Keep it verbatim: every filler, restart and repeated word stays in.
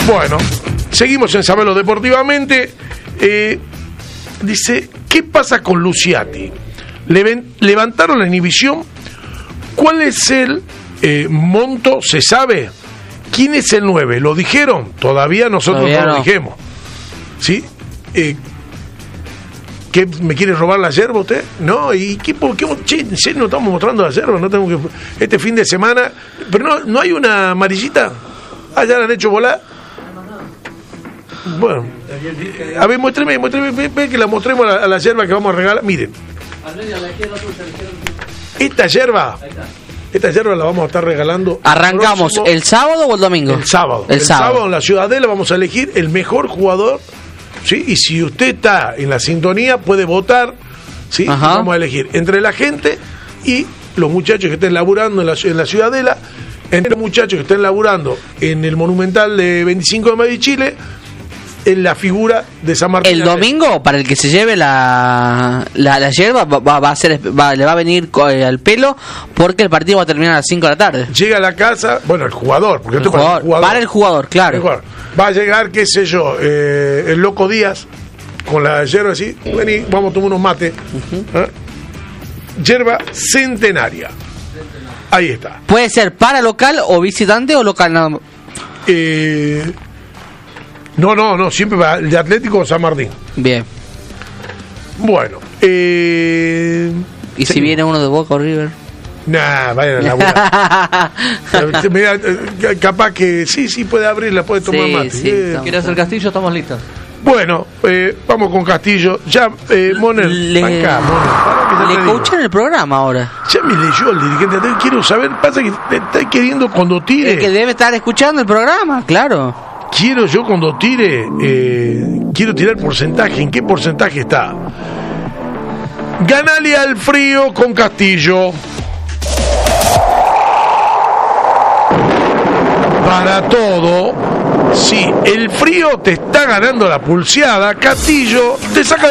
Bueno, seguimos en Saberlo Deportivamente. Eh, dice, ¿qué pasa con Luciati? Le, levantaron la inhibición. ¿Cuál es el eh, monto? ¿Se sabe? ¿Quién es el nueve? ¿Lo dijeron? Todavía nosotros Todavía no, no lo dijimos. ¿Sí? Eh, ¿Qué, ¿Me quiere robar la yerba usted? No, ¿y qué? ¿Por qué? Che, ¿en serio no estamos mostrando la yerba? No tengo que... Este fin de semana... ¿Pero no, no hay una amarillita? Ah, ya la han hecho volar. Bueno. A ver, muéstreme, muéstreme, ve, ve que la mostremos a la, a la yerba que vamos a regalar. Miren. Esta yerba... Esta yerba la vamos a estar regalando. ¿Arrancamos próximo, el sábado o el domingo? El sábado. El, el sábado. sábado en la Ciudadela vamos a elegir el mejor jugador. ¿Sí? Y si usted está en la sintonía, puede votar. ¿Sí? Vamos a elegir entre la gente y los muchachos que estén laburando en la, en la Ciudadela, entre los muchachos que estén laburando en el Monumental de veinticinco de mayo de Chile, en la figura de San Martín. El domingo, para el que se lleve la la, la yerba, va, va a ser, va, le va a venir al pelo, porque el partido va a terminar a las cinco de la tarde. Llega a la casa, bueno, el jugador, porque el jugador, para, el jugador, para el jugador, claro. El jugador. Va a llegar, qué sé yo, eh, el Loco Díaz, con la yerba así, vení, vamos a tomar unos mates. Uh-huh. ¿Eh? Yerba centenaria. Ahí está. ¿Puede ser para local o visitante o local? No. Eh... No, no, no, siempre va el de Atlético San Martín. Bien. Bueno, eh... ¿y sí. si viene uno de Boca o River? Nah, vayan a laburar. Mira, capaz que sí, sí puede abrirla, puede tomar sí, mate. Sí, eh, ¿Quieres hacer Castillo? Estamos listos. Bueno, eh, vamos con Castillo. Ya, eh, Moner, le, acá, Moner, le coachan el programa ahora. Ya me leyó el dirigente. Quiero saber, pasa que está queriendo cuando tire. Es que debe estar escuchando el programa, claro. Quiero yo cuando tire, eh, quiero tirar porcentaje. ¿En qué porcentaje está? Ganale al frío con Castillo. Para todo, si el frío te está ganando la pulseada, Castillo te saca